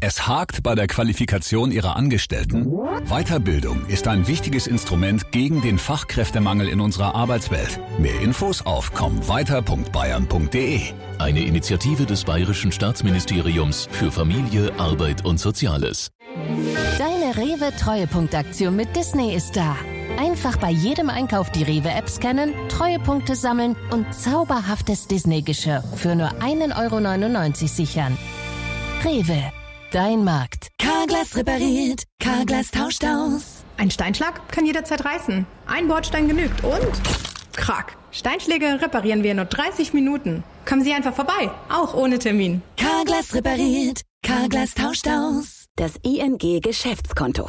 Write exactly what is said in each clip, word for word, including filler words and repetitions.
Es hakt bei der Qualifikation Ihrer Angestellten? Weiterbildung ist ein wichtiges Instrument gegen den Fachkräftemangel in unserer Arbeitswelt. Mehr Infos auf komm weiter punkt bayern punkt de. Eine Initiative des Bayerischen Staatsministeriums für Familie, Arbeit und Soziales. Deine Rewe-Treuepunktaktion mit Disney ist da. Einfach bei jedem Einkauf die Rewe-App scannen, Treuepunkte sammeln und zauberhaftes Disney-Geschirr für nur ein Euro neunundneunzig sichern. Rewe, dein Markt. Carglass repariert, Carglass tauscht aus. Ein Steinschlag kann jederzeit reißen. Ein Bordstein genügt und... Krack. Steinschläge reparieren wir in nur dreißig Minuten. Kommen Sie einfach vorbei, auch ohne Termin. Carglass repariert, Carglass tauscht aus. Das I N G-Geschäftskonto.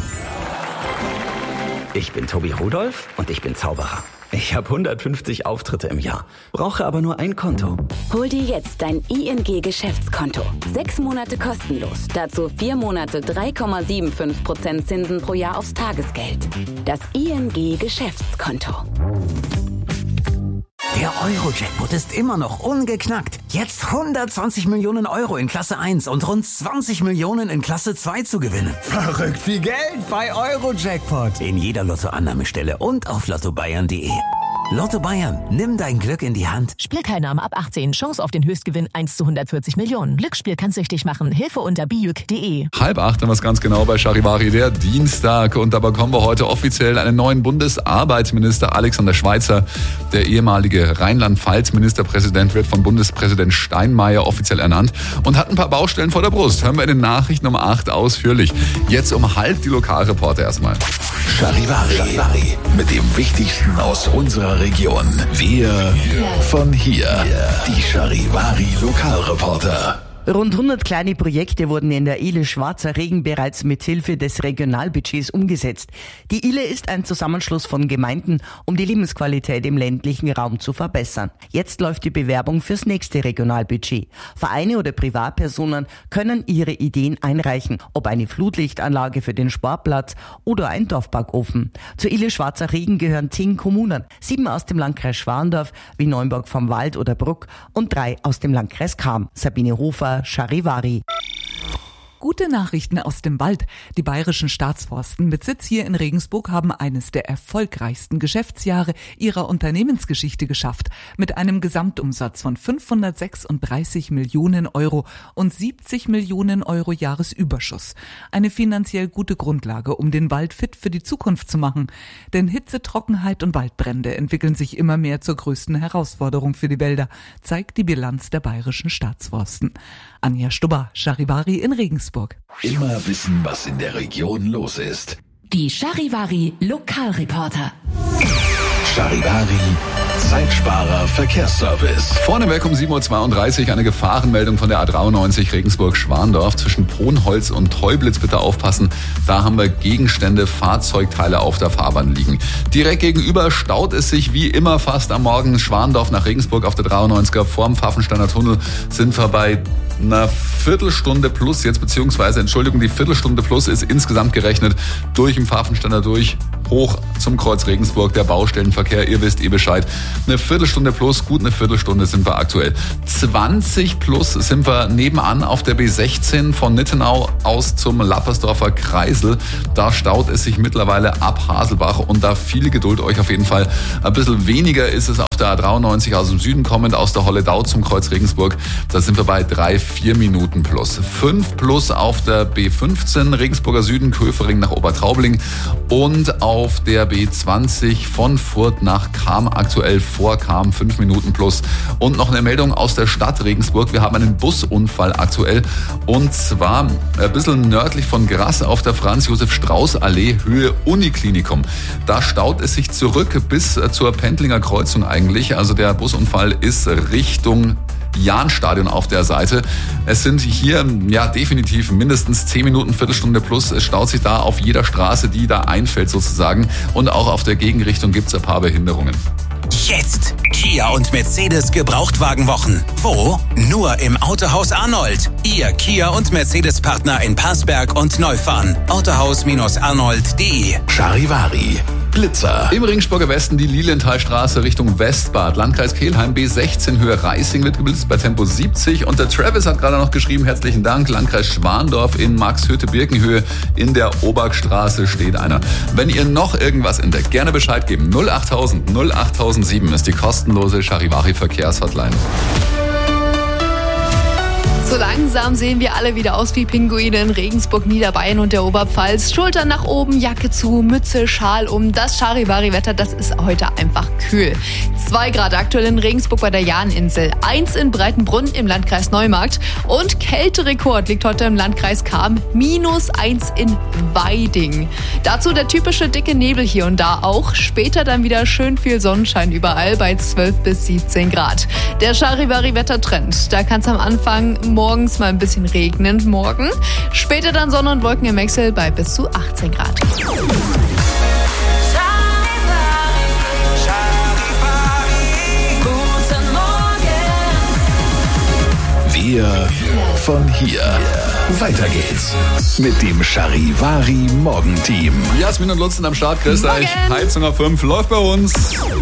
Ich bin Tobi Rudolph und ich bin Zauberer. Ich habe hundertfünfzig Auftritte im Jahr, brauche aber nur ein Konto. Hol dir jetzt dein I N G-Geschäftskonto. Sechs Monate kostenlos. Dazu vier Monate drei Komma fünfundsiebzig Prozent Zinsen pro Jahr aufs Tagesgeld. Das I N G-Geschäftskonto. Der Euro-Jackpot ist immer noch ungeknackt. Jetzt hundertzwanzig Millionen Euro in Klasse eins und rund zwanzig Millionen in Klasse zwei zu gewinnen. Verrückt viel Geld bei Euro-Jackpot. In jeder Lottoannahmestelle und auf lotto bayern punkt de. Lotto Bayern, nimm dein Glück in die Hand. Spielteilnahme ab achtzehn, Chance auf den Höchstgewinn eins zu hundertvierzig Millionen. Glücksspiel kann süchtig machen. Hilfe unter bijuk punkt de. Halb acht haben wir es ganz genau bei Charivari, der Dienstag. Und da bekommen wir heute offiziell einen neuen Bundesarbeitsminister, Alexander Schweitzer. Der ehemalige Rheinland-Pfalz-Ministerpräsident wird von Bundespräsident Steinmeier offiziell ernannt und hat ein paar Baustellen vor der Brust. Hören wir in den Nachrichten um acht ausführlich. Jetzt um halb die Lokalreporter erstmal. Charivari, Charivari mit dem Wichtigsten aus unserer Region. Wir von hier. Die Charivari Lokalreporter. Rund hundert kleine Projekte wurden in der Ile Schwarzer Regen bereits mit Hilfe des Regionalbudgets umgesetzt. Die Ile ist ein Zusammenschluss von Gemeinden, um die Lebensqualität im ländlichen Raum zu verbessern. Jetzt läuft die Bewerbung fürs nächste Regionalbudget. Vereine oder Privatpersonen können ihre Ideen einreichen, ob eine Flutlichtanlage für den Sportplatz oder ein Dorfbackofen. Zur Ile Schwarzer Regen gehören zehn Kommunen, sieben aus dem Landkreis Schwandorf, wie Neumburg vom Wald oder Bruck und drei aus dem Landkreis Cham. Sabine Hofer, Charivari. Gute Nachrichten aus dem Wald. Die Bayerischen Staatsforsten mit Sitz hier in Regensburg haben eines der erfolgreichsten Geschäftsjahre ihrer Unternehmensgeschichte geschafft. Mit einem Gesamtumsatz von fünfhundertsechsunddreißig Millionen Euro und siebzig Millionen Euro Jahresüberschuss. Eine finanziell gute Grundlage, um den Wald fit für die Zukunft zu machen. Denn Hitze, Trockenheit und Waldbrände entwickeln sich immer mehr zur größten Herausforderung für die Wälder, zeigt die Bilanz der Bayerischen Staatsforsten. Anja Stubber, Charivari in Regensburg. Immer wissen, was in der Region los ist. Die Charivari Lokalreporter. Charivari Zeitsparer Verkehrsservice. Vorneweg um sieben Uhr zweiunddreißig eine Gefahrenmeldung von der A dreiundneunzig Regensburg-Schwandorf. Zwischen Ponholz und Teublitz bitte aufpassen. Da haben wir Gegenstände, Fahrzeugteile auf der Fahrbahn liegen. Direkt gegenüber staut es sich wie immer fast am Morgen Schwandorf nach Regensburg auf der dreiundneunziger. Vorm Pfaffensteiner Tunnel sind wir bei einer Viertelstunde plus jetzt, beziehungsweise, Entschuldigung, die Viertelstunde plus ist insgesamt gerechnet durch den Pfaffensteiner durch, hoch zum Kreuz Regensburg, der Baustellenverkehr, ihr wisst eh Bescheid. Eine Viertelstunde plus, gut eine Viertelstunde sind wir aktuell. zwanzig plus sind wir nebenan auf der B sechzehn von Nittenau aus zum Lappersdorfer Kreisel. Da staut es sich mittlerweile ab Haselbach und da viel Geduld euch auf jeden Fall. Ein bisschen weniger ist es auf der A dreiundneunzig aus dem Süden kommend, aus der Holledau zum Kreuz Regensburg. Da sind wir bei drei, vier Minuten plus. fünf plus auf der B fünfzehn Regensburger Süden, Köfering nach Obertraubling und auf der B zwanzig von Furth nach Cham, aktuell vor Cham, fünf Minuten plus. Und noch eine Meldung aus der Stadt Regensburg. Wir haben einen Busunfall aktuell und zwar ein bisschen nördlich von Grass auf der Franz-Josef-Strauß-Allee, Höhe Uniklinikum. Da staut es sich zurück bis zur Pendlinger Kreuzung eigentlich. Also der Busunfall ist Richtung Jahnstadion auf der Seite. Es sind hier ja definitiv mindestens zehn Minuten, Viertelstunde plus. Es staut sich da auf jeder Straße, die da einfällt sozusagen. Und auch auf der Gegenrichtung gibt es ein paar Behinderungen. Jetzt Kia und Mercedes Gebrauchtwagenwochen. Wo? Nur im Autohaus Arnold. Ihr Kia und Mercedes Partner in Parsberg und Neufahren. Autohaus Arnold punkt de. Charivari. Blitzer. Im Ringsburger Westen die Lilienthalstraße Richtung Westbad. Landkreis Kelheim B sechzehn Höhe Reising wird geblitzt bei Tempo siebzig. Und der Travis hat gerade noch geschrieben, herzlichen Dank. Landkreis Schwandorf in Maxhütte-Birkenhöhe in der Obergstraße steht einer. Wenn ihr noch irgendwas entdeckt, gerne Bescheid geben. null achttausend null achttausendsieben ist die kostenlose Charivari-Verkehrshotline. So langsam sehen wir alle wieder aus wie Pinguine in Regensburg, Niederbayern und der Oberpfalz. Schultern nach oben, Jacke zu, Mütze, Schal um. Das Charivari-Wetter, das ist heute einfach kühl. Zwei Grad aktuell in Regensburg bei der Jahninsel, eins in Breitenbrunn im Landkreis Neumarkt und Kälterekord liegt heute im Landkreis Cham, minus eins in Weiding. Dazu der typische dicke Nebel hier und da auch. Später dann wieder schön viel Sonnenschein überall bei zwölf bis siebzehn Grad. Der Charivari-Wettertrend, da kann es am Anfang morgens mal ein bisschen regnen morgen. Später dann Sonne und Wolken im Wechsel bei bis zu achtzehn Grad. Wir von hier. Weiter geht's mit dem Charivari Morgenteam. Jasmin und Lutz sind am Start. Grüß euch. Heizung auf fünf läuft bei uns.